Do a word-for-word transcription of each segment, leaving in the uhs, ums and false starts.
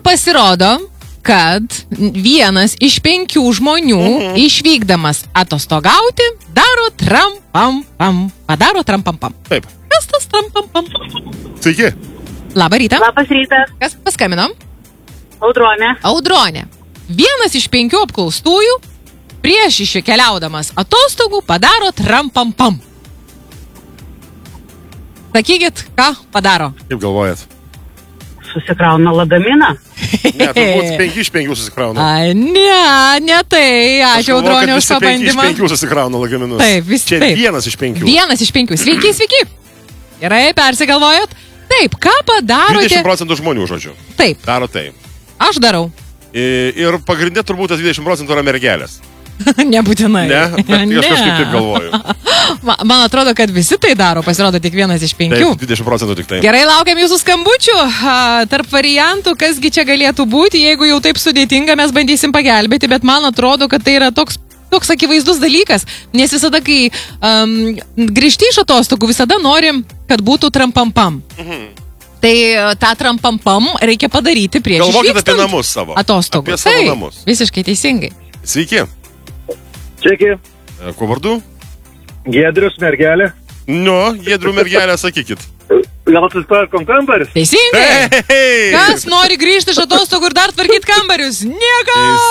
pasirodo, kad vienas iš penkių žmonių mhm. išvykdamas atostogauti daro trampam-pam. Padaro trampam-pam. Taip. Kas tas trampam-pam? Sveiki. Labą rytą. Labas rytas. Kas paskambino? Audronė. Audronė. Vienas iš penkių apklaustųjų prieš iškeliaudamas atostogų padaro trampam-pam. Sakykit, ką padaro? Kaip galvojat? Susikrauna lagaminą. Ne, turbūt penki iš penkių susikrauna. Ai, ne, ne tai. Ačiū, Audronė, už pabandymą. penki iš penkių susikrauna lagaminus. Taip, vis Čia taip. vienas iš penkių. Vienas iš penkių. Sveiki, sveiki. Gerai, persigalvojot? Taip, ką padarote? dvidešimt procentų žmonių, žodžiu. Taip. Daro taip. Aš darau. Ir pagrindė turbūt tas dvidešimt procentų yra mergelės. Nebūtinai. Ne, bet aš kažkaip taip galvoju. Man atrodo, kad visi tai daro, pasirodo tik vienas iš penkių. Taip, dvidešimt procentų tik tai. Gerai, laukiam jūsų skambučių. Tarp variantų, kasgi čia galėtų būti, jeigu jau taip sudėtinga, mes bandysim pagelbėti, bet man atrodo, kad tai yra toks, toks akivaizdus dalykas, nes visada, kai um, grįžti iš atostogų, visada norim, kad būtų trampampam. Mhm. Tai tą trampampam reikia padaryti prieš išvykstant. Galvokit apie namus savo. Atostogų. Apie savo tai, namus. Visiškai teisingai. Sveiki. Sveiki. Kuo vardu? Giedrius, mergelė. Nu, Giedrių mergelė, sakykit. Gal susitvarkom kambarius? Teisingai. Hey! Kas nori grįžti iš atostogų ir dar tvarkyti kambarius? Niekas.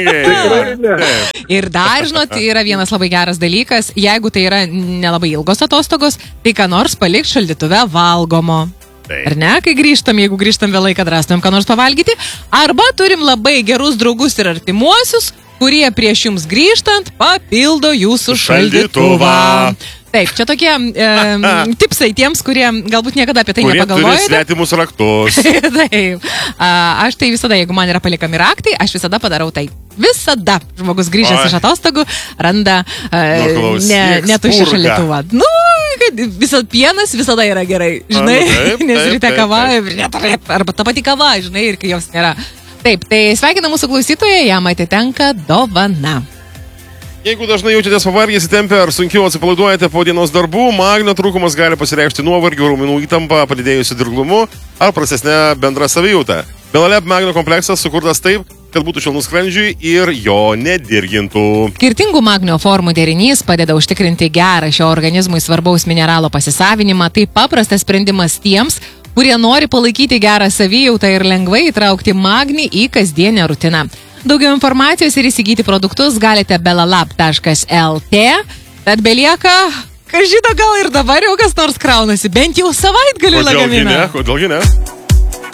Teisingai. Ir dar, žinot, yra vienas labai geras dalykas. Jeigu tai yra nelabai ilgos atostogos, tai ką nors palik šaldytuve valgomo. Ar ne, kai grįžtam, jeigu grįžtam vėlai, kad rastumėm ką nors pavalgyti. Arba turim labai gerus draugus ir artimuosius, kurie prieš jums grįžtant papildo jūsų šaldytuvą. Taip, čia tokie e, tipsai tiems, kurie galbūt niekada apie tai kurie nepagalvojate. Kurie turi svetimus raktus. Taip. A, aš tai visada, jeigu man yra palikami raktai, aš visada padarau tai. Visada žmogus grįžęs iš atostogų randa uh, ne, netuščią šaldytuvą. Nu, visas pienas visada yra gerai, žinai, A, taip, nes taip, ryte taip, kava, taip. arba ta pati kava, žinai, ir kai jos nėra. Taip, tai sveikina mūsų klausytoja, jam atitenka dovana. Jeigu dažnai jaučiatės pavargę, įsitempę ar sunkiau atsipalaiduojate po dienos darbų, magnio trūkumas gali pasireikšti nuovargiu, raumenų įtampa, padidėjusiu dirglumu ar prastesnė bendra savijauta. Belaleb magnio kompleksas sukurtas taip, kad būtų švelnus skrandžiui ir jo nedirgintų. Skirtingų magnio formų derinys padeda užtikrinti gerą šio organizmui svarbaus mineralo pasisavinimą. Tai paprastas sprendimas tiems, kurie nori palaikyti gerą savijautą ir lengvai įtraukti magnį į kasdienę rutiną. Daugiau informacijos ir įsigyti produktus galite belalab taškas lt. Tad belieka, kas žino, gal ir dabar jau kas nors kraunasi, bent jau savaitgalį lagaminą. Kodėlgi ne? Kodėlgi ne?